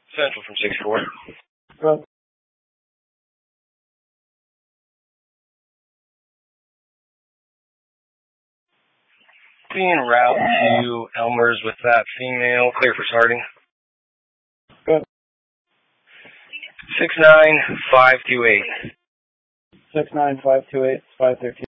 Central from 6-4. Well, Being route to Elmer's with that female, clear for starting. good. 69528. 69528 513.